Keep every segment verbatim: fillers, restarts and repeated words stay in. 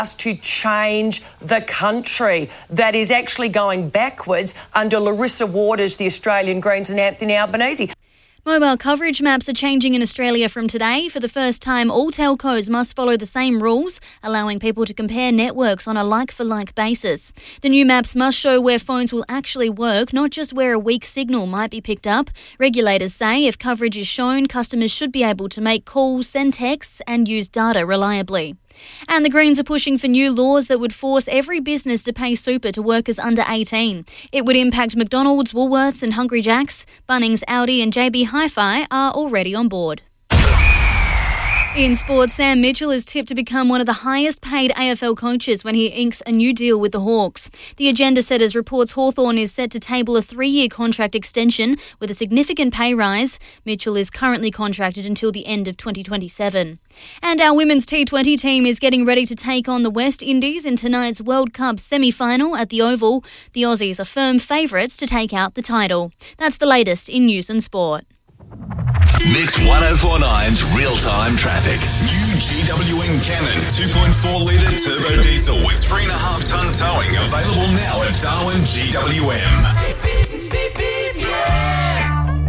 to change the country that is actually going backwards under Larissa Waters, the Australian Greens, and Anthony Albanese. Mobile coverage maps are changing in Australia from today. For the first time, all telcos must follow the same rules, allowing people to compare networks on a like-for-like basis. The new maps must show where phones will actually work, not just where a weak signal might be picked up. Regulators say if coverage is shown, customers should be able to make calls, send texts and use data reliably. And the Greens are pushing for new laws that would force every business to pay super to workers under eighteen. It would impact McDonald's, Woolworths and Hungry Jack's. Bunnings, Audi and J B Hi-Fi are already on board. In sports, Sam Mitchell is tipped to become one of the highest paid A F L coaches when he inks a new deal with the Hawks. The agenda setters reports Hawthorn is set to table a three-year contract extension with a significant pay rise. Mitchell is currently contracted until the end of twenty twenty-seven. And our women's T twenty team is getting ready to take on the West Indies in tonight's World Cup semi-final at the Oval. The Aussies are firm favourites to take out the title. That's the latest in news and sport. Mix one oh four nine's real-time traffic. New G W N Cannon two point four litre turbo diesel with three point five tonne towing available now at Darwin G W M.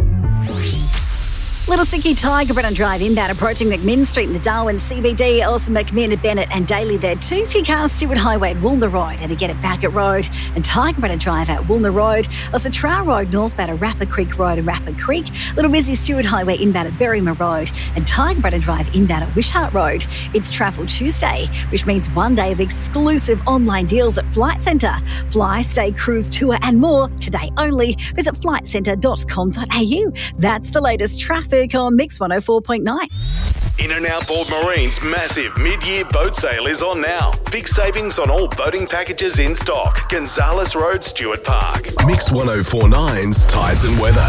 Little Sticky Tiger Brennan Drive inbound approaching McMinn Street in the Darwin C B D. Also McMinn, Bennett and Daly there too. Few cars Stewart Highway at Woolner Road and again at Backett Road and Tiger Brennan Drive at Woolner Road. Also Trow Road northbound at Rapid Creek Road and Rapid Creek. Little busy Stewart Highway inbound at Berryman Road and Tiger Brennan Drive inbound at Wishart Road. It's Travel Tuesday, which means one day of exclusive online deals at Flight Centre. Fly, stay, cruise, tour and more today only. Visit flight centre dot com dot a u. That's the latest traffic on Mix one oh four point nine. In and Outboard Marine's massive mid-year boat sale is on now. Big savings on all boating packages in stock. Gonzales Road, Stuart Park. Mix one oh four nine's Tides and Weather.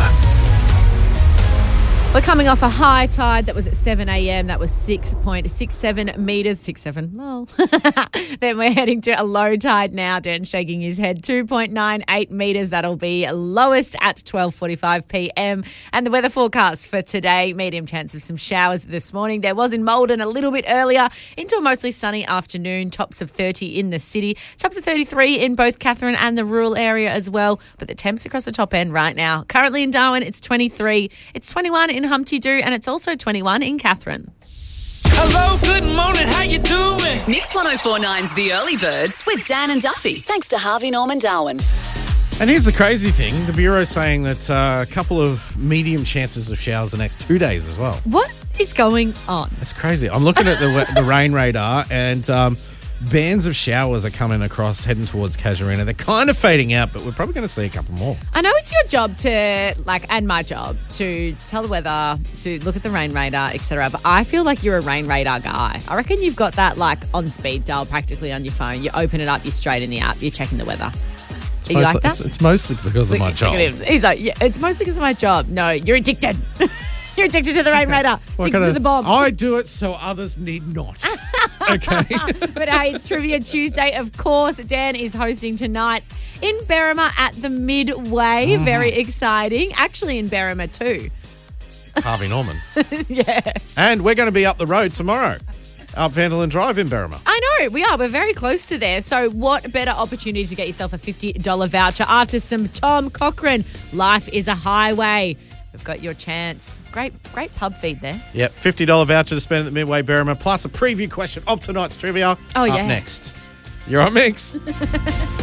We're coming off a high tide that was at seven a.m. That was six point six seven metres. six seven, lol. Then we're heading to a low tide now. Dan shaking his head. two point nine eight metres. That'll be lowest at twelve forty-five p.m. And the weather forecast for today, medium chance of some showers this morning. There was in Maldon a little bit earlier into a mostly sunny afternoon. Tops of thirty in the city. Tops of thirty-three in both Katherine and the rural area as well. But the temps across the top end right now. Currently in Darwin, it's twenty-three. It's twenty-one in Humpty Doo, and it's also twenty-one in Katherine. Hello, good morning, how you doing? Mix one oh four nine's The Early Birds with Dan and Duffy, thanks to Harvey Norman Darwin. And here's the crazy thing. The Bureau's saying that uh, a couple of medium chances of showers the next two days as well. What is going on? It's crazy. I'm looking at the the rain radar and um, bands of showers are coming across, heading towards Casuarina. They're kind of fading out, but we're probably going to see a couple more. I know it's your job to, like, and my job, to tell the weather, to look at the rain radar, et cetera. But I feel like you're a rain radar guy. I reckon you've got that, like, on speed dial practically on your phone. You open it up, you're straight in the app, you're checking the weather. It's Are you mostly, like that? It's, it's mostly because of my job. He's like, yeah, it's mostly because of my job. No, you're addicted. You're addicted to the rain radar. Well, addicted to the bomb. I do it so others need not. Okay. But hey, it's Trivia Tuesday. Of course, Dan is hosting tonight in Berrima at the Midway. Mm. Very exciting. Actually in Berrima too. Harvey Norman. Yeah. And we're going to be up the road tomorrow. Up Vanderlyn Drive in Berrima. I know, we are. We're very close to there. So what better opportunity to get yourself a fifty dollars voucher after some Tom Cochrane. Life is a highway. We've got your chance. Great, great pub feed there. Yep, fifty dollars voucher to spend at the Midway Berrima, plus a preview question of tonight's trivia. Oh, up yeah. next. You're on Mix.